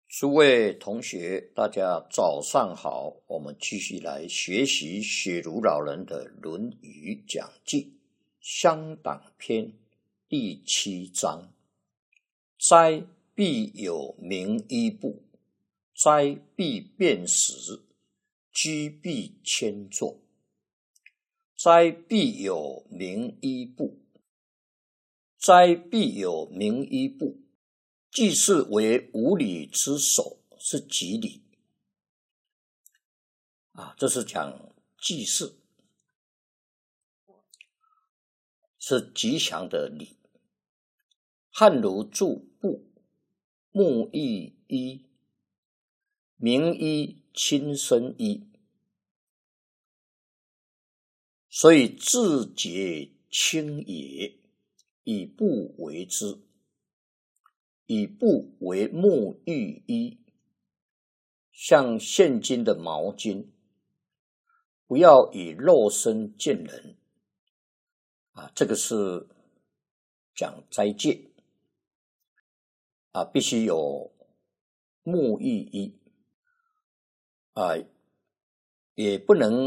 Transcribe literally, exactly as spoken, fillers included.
诸位同学，大家早上好，我们继续来学习雪茹老人的《论语讲记》乡党篇第七章。哉，必有名医部！哉，必辨识！居必迁坐！哉，必有名医部！哉，必有名医部！祭祀为五礼之首，是吉礼啊，这是讲祭祀是吉祥的礼。汉儒著部，木易医，名医亲生医，所以自节轻也，以布为之。以布为沐浴衣，像现今的毛巾，不要以肉身见人啊，这个是讲斋戒啊，必须有沐浴衣啊，也不能